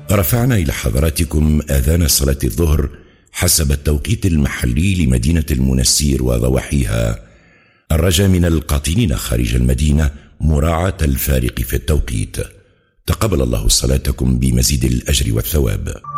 رفعنا إلى حضراتكم آذان صلاة الظهر حسب التوقيت المحلي لمدينة المنسير وضواحيها، الرجاء من القاطنين خارج المدينة مراعاة الفارق في التوقيت. تقبل الله صلاتكم بمزيد الأجر والثواب.